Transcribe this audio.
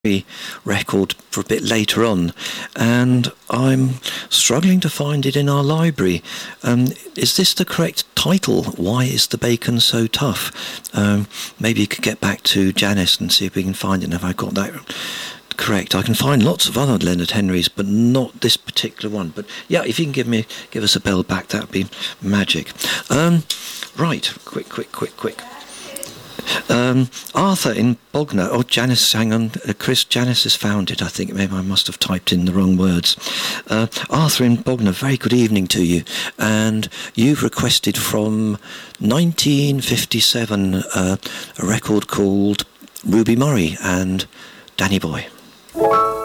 record for a bit later on, and I'm struggling to find it in our library. Is this the correct title? Why is the bacon so tough? Maybe you could get back to Janice and see if we can find it. And have I got that correct? I can find lots of other Leonard Henrys, but not this particular one. But yeah, if you can give us a bell back, that would be magic. Right, quick. Arthur in Bognor. Oh, Janice, hang on. Chris, Janice has found it, I think. Maybe I must have typed in the wrong words. Arthur in Bognor, very good evening to you. And you've requested from 1957 a record called Ruby Murray and Danny Boy.